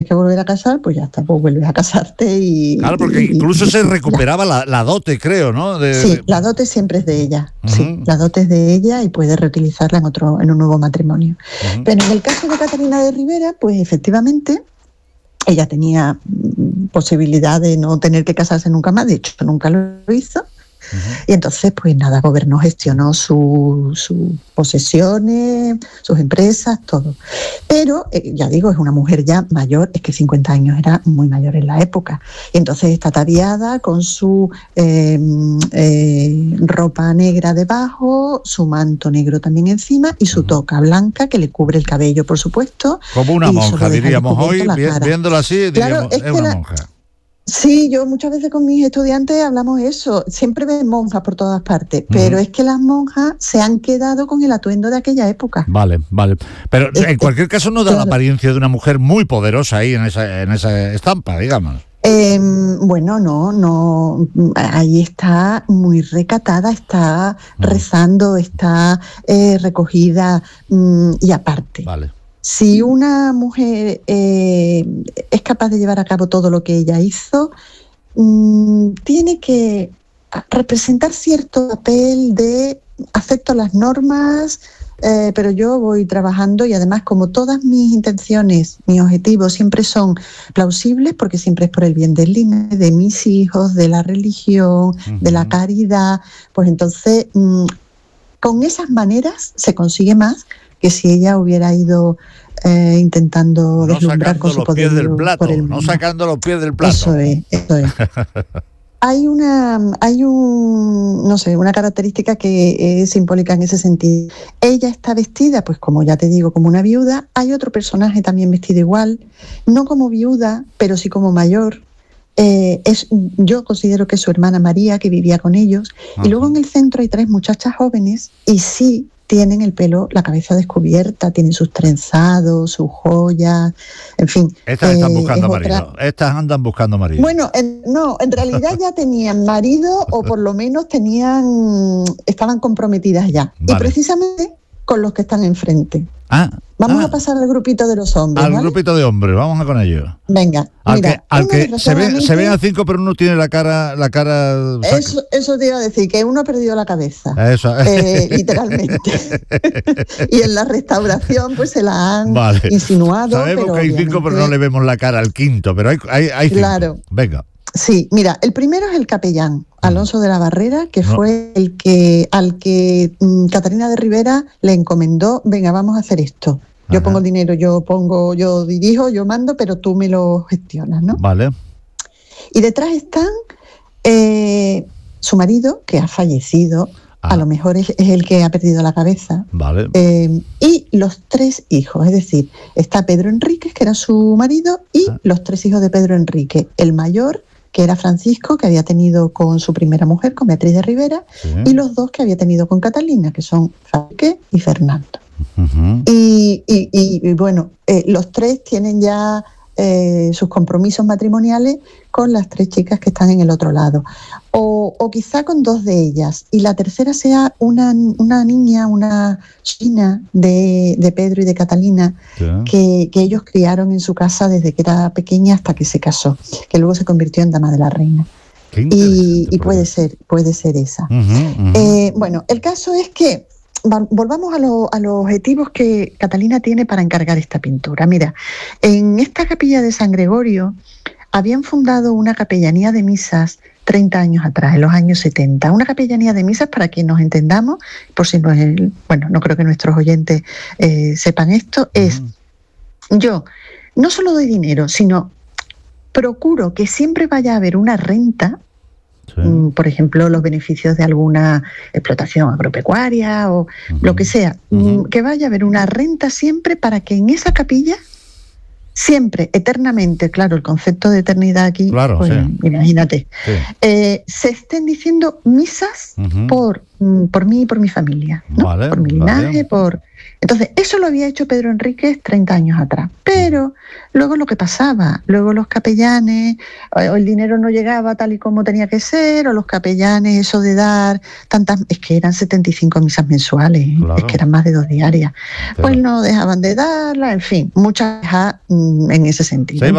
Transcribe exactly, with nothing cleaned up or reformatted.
que volver a casar, pues ya está, pues vuelves a casarte y... Claro, porque y, incluso y, se recuperaba la, la dote, creo, ¿no? De, sí, de... la dote siempre es de ella, Uh-huh. sí, la dote es de ella y puede reutilizarla en otro, en un nuevo matrimonio. Uh-huh. Pero en el caso de Catalina de Ribera, pues efectivamente, ella tenía posibilidad de no tener que casarse nunca más, de hecho nunca lo hizo. Uh-huh. Y entonces, pues nada, gobernó, gestionó sus su posesiones, sus empresas, todo. Pero, eh, ya digo, es una mujer ya mayor, es que cincuenta años era muy mayor en la época. Y entonces está ataviada con su eh, eh, ropa negra debajo, su manto negro también encima y su uh-huh. toca blanca que le cubre el cabello, por supuesto. Como una monja, diríamos hoy, viéndola así, diríamos, claro, es, es una la, monja. Sí, yo muchas veces con mis estudiantes hablamos eso, siempre ven monjas por todas partes, uh-huh. pero es que las monjas se han quedado con el atuendo de aquella época. Vale, vale, pero este, en cualquier caso no da claro. la apariencia de una mujer muy poderosa ahí en esa, en esa estampa, digamos. Eh, bueno, no, no, ahí está muy recatada, está uh-huh. rezando, está eh, recogida mmm, y aparte. Vale. Si una mujer eh, es capaz de llevar a cabo todo lo que ella hizo, mmm, tiene que representar cierto papel de acepto las normas, eh, pero yo voy trabajando y además como todas mis intenciones, mis objetivos siempre son plausibles porque siempre es por el bien del niño, de mis hijos, de la religión, uh-huh. de la caridad, pues entonces mmm, con esas maneras se consigue más que si ella hubiera ido eh, intentando no deslumbrar con su poder. No sacando los pies del plato, no sacando los pies del plato. Eso es, eso es. Hay una, hay un, no sé, una característica que es simbólica en ese sentido. Ella está vestida, pues como ya te digo, como una viuda. Hay otro personaje también vestido igual, no como viuda, pero sí como mayor. Eh, es, yo considero que es su hermana María, que vivía con ellos. Ajá. Y luego en el centro hay tres muchachas jóvenes y sí tienen el pelo, la cabeza descubierta, tienen sus trenzados, sus joyas, en fin. Estas eh, están buscando marido, otra... estas andan buscando marido. Bueno, en, no, en realidad ya tenían marido o por lo menos tenían, estaban comprometidas ya. Vale. Y precisamente con los que están enfrente. Ah, vamos ah, a pasar al grupito de los hombres. Al ¿vale? grupito de hombres, vamos a con ellos. Venga, al mira, que, al que se desgraciadamente... ve, se ven a cinco, pero uno tiene la cara, la cara. Eso, eso te iba a decir, que uno ha perdido la cabeza. Eso. Eh, literalmente. Y en la restauración, pues se la han vale. insinuado. Sabemos pero que hay obviamente... cinco, pero no le vemos la cara al quinto, pero hay, hay, hay cinco. Claro. Venga. Sí, mira, el primero es el capellán, Alonso de la Barrera, que no. fue el que al que um, Catalina de Ribera le encomendó, venga, vamos a hacer esto. Yo Ajá. pongo el dinero, yo pongo, yo dirijo, yo mando, pero tú me lo gestionas, ¿no? Vale. Y detrás están eh, su marido, que ha fallecido, ah. a lo mejor es, es el que ha perdido la cabeza. Vale. Eh, y los tres hijos, es decir, está Pedro Enríquez, que era su marido, y ah. los tres hijos de Pedro Enrique. El mayor, que era Francisco, que había tenido con su primera mujer, con Beatriz de Ribera, sí. y los dos que había tenido con Catalina, que son Enrique y Fernando. Uh-huh. Y, y, y, y bueno, eh, los tres tienen ya eh, sus compromisos matrimoniales con las tres chicas que están en el otro lado. O, o quizá con dos de ellas. Y la tercera sea una, una niña, una china de, de Pedro y de Catalina, yeah. que, que ellos criaron en su casa desde que era pequeña hasta que se casó, que luego se convirtió en dama de la reina. Y, y puede ser, puede ser esa. Uh-huh, uh-huh. Eh, bueno, el caso es que volvamos a, lo, a los objetivos que Catalina tiene para encargar esta pintura. Mira, en esta capilla de San Gregorio habían fundado una capellanía de misas treinta años atrás, en los años setenta. Una capellanía de misas, para que nos entendamos, por si no es el, bueno, no creo que nuestros oyentes eh, sepan esto, uh-huh. es yo no solo doy dinero, sino procuro que siempre vaya a haber una renta. Sí. Por ejemplo, los beneficios de alguna explotación agropecuaria o uh-huh. lo que sea, uh-huh. que vaya a haber una renta siempre para que en esa capilla, siempre, eternamente, claro, el concepto de eternidad aquí, claro, pues sí. imagínate, sí. eh, se estén diciendo misas uh-huh. por, por mí y por mi familia, ¿no? Vale, por mi linaje, vale. por... Entonces, eso lo había hecho Pedro Enríquez treinta años atrás. Pero luego lo que pasaba, luego los capellanes, o el dinero no llegaba tal y como tenía que ser, o los capellanes, eso de dar tantas... Es que eran setenta y cinco misas mensuales, claro. es que eran más de dos diarias. Pero... Pues no dejaban de darla, en fin, muchas quejas en ese sentido. Se iban